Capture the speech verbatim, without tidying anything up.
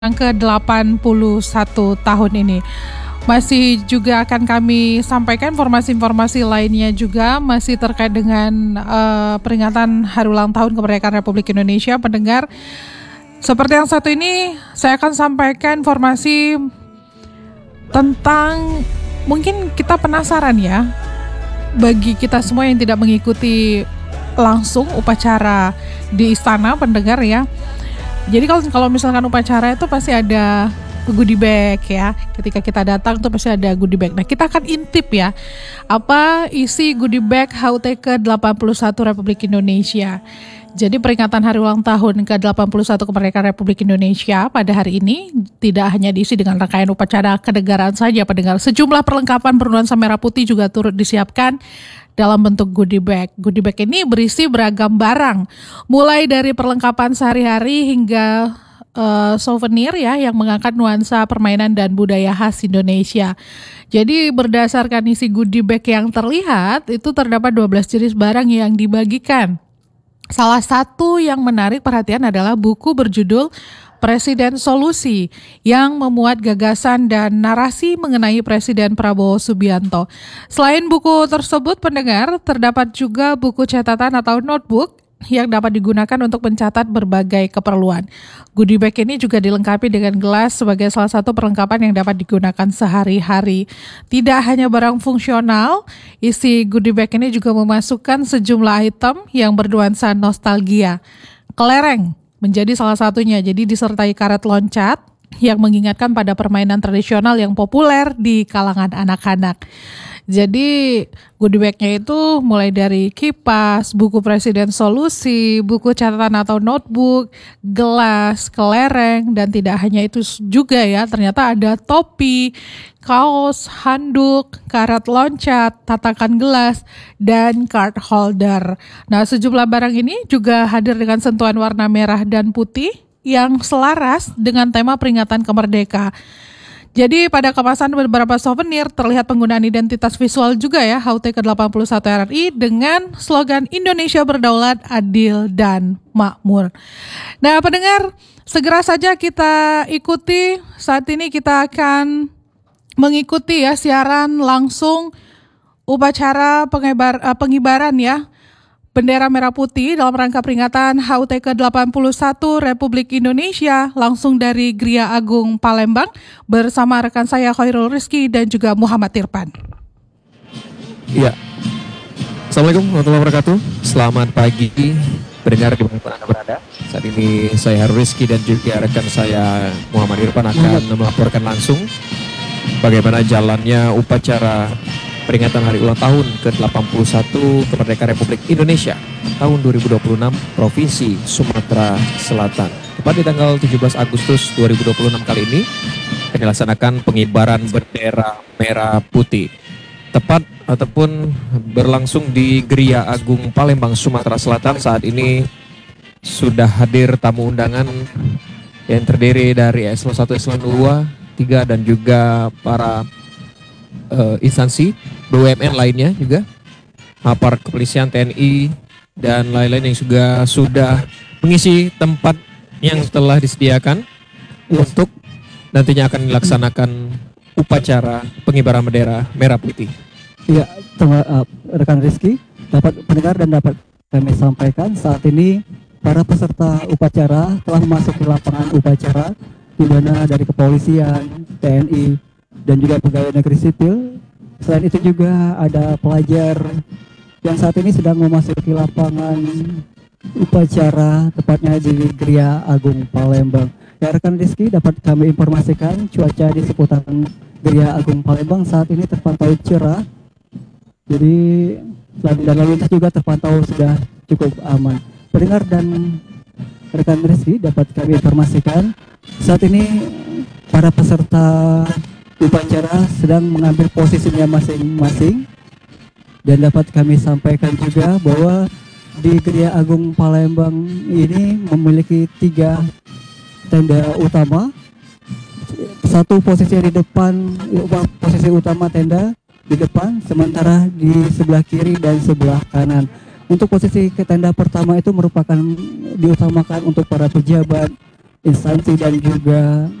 yang ke delapan puluh satu tahun ini. Masih juga akan kami sampaikan informasi-informasi lainnya juga masih terkait dengan uh, peringatan Hari Ulang Tahun Kemerdekaan Republik Indonesia. Pendengar, seperti yang satu ini saya akan sampaikan informasi tentang, mungkin kita penasaran ya, bagi kita semua yang tidak mengikuti langsung upacara di istana, pendengar ya. Jadi kalau kalau misalkan upacara itu pasti ada goodie bag ya. Ketika kita datang tuh pasti ada goodie bag. Nah, kita akan intip ya, apa isi goodie bag H U T ke delapan puluh satu Republik Indonesia. Jadi peringatan Hari Ulang Tahun ke delapan puluh satu Kemerdekaan Republik Indonesia pada hari ini tidak hanya diisi dengan rangkaian upacara kenegaraan saja, pendengar. Sejumlah perlengkapan bernuansa merah putih juga turut disiapkan dalam bentuk goodie bag. Goodie bag ini berisi beragam barang, mulai dari perlengkapan sehari-hari hingga uh, souvenir ya, yang mengangkat nuansa permainan dan budaya khas Indonesia. Jadi berdasarkan isi goodie bag yang terlihat, itu terdapat dua belas jenis barang yang dibagikan. Salah satu yang menarik perhatian adalah buku berjudul Presiden Solusi yang memuat gagasan dan narasi mengenai Presiden Prabowo Subianto. Selain buku tersebut, pendengar, terdapat juga buku catatan atau notebook yang dapat digunakan untuk mencatat berbagai keperluan. Goodie bag ini juga dilengkapi dengan gelas sebagai salah satu perlengkapan yang dapat digunakan sehari-hari. Tidak hanya barang fungsional, isi goodie bag ini juga memasukkan sejumlah item yang bernuansa nostalgia. Kelereng menjadi salah satunya, jadi disertai karet loncat yang mengingatkan pada permainan tradisional yang populer di kalangan anak-anak. Jadi goodie bag-nya itu mulai dari kipas, buku Presiden Solusi, buku catatan atau notebook, gelas, kelereng, dan tidak hanya itu juga ya, ternyata ada topi, kaos, handuk, karet loncat, tatakan gelas, dan card holder. Nah, sejumlah barang ini juga hadir dengan sentuhan warna merah dan putih yang selaras dengan tema peringatan kemerdekaan. Jadi pada kemasan beberapa souvenir terlihat penggunaan identitas visual juga ya, H U T ke delapan puluh satu R I dengan slogan Indonesia Berdaulat, Adil, dan Makmur. Nah, pendengar, segera saja kita ikuti. Saat ini kita akan mengikuti ya siaran langsung upacara pengibar, uh, pengibaran ya bendera merah putih dalam rangka peringatan H U T ke delapan puluh satu Republik Indonesia langsung dari Gria Agung Palembang bersama rekan saya Khairul Rizky dan juga Muhammad Irfan. Iya. Assalamualaikum warahmatullahi wabarakatuh. Selamat pagi pendengar di mana Anda berada. Saat ini saya Khairul Rizky dan juga rekan saya Muhammad Irfan akan melaporkan langsung bagaimana jalannya upacara peringatan Hari Ulang Tahun ke delapan puluh satu Kemerdekaan Republik Indonesia tahun dua ribu dua puluh enam Provinsi Sumatera Selatan. Tepat di tanggal tujuh belas Agustus dua ribu dua puluh enam kali ini akan dilaksanakan pengibaran bendera merah putih. Tepat ataupun berlangsung di Gria Agung Palembang, Sumatera Selatan. Saat ini sudah hadir tamu undangan yang terdiri dari Eselon satu, Eselon dua, tiga dan juga para Uh, instansi B U M N lainnya juga, aparat kepolisian, T N I dan lain-lain yang juga sudah mengisi tempat yang telah disediakan untuk nantinya akan dilaksanakan upacara pengibaran bendera merah putih. Iya, teman uh, rekan Rizky, dapat pendengar dan dapat kami sampaikan saat ini para peserta upacara telah memasuki lapangan upacara, di mana dari kepolisian, T N I dan juga pegawai negeri sipil. Selain itu juga ada pelajar yang saat ini sedang memasuki lapangan upacara, tepatnya di Gria Agung Palembang. Ya, rekan Rizky, dapat kami informasikan cuaca di seputaran Gria Agung Palembang saat ini terpantau cerah. Jadi selain dan lalu lintas juga terpantau sudah cukup aman. Pendengar dan rekan Rizky, dapat kami informasikan saat ini para peserta upacara sedang mengambil posisinya masing-masing, dan dapat kami sampaikan juga bahwa di Gria Agung Palembang ini memiliki tiga tenda utama. Satu posisi di depan, posisi utama tenda di depan, sementara di sebelah kiri dan sebelah kanan. Untuk posisi ke tenda pertama itu merupakan diutamakan untuk para pejabat, instansi dan juga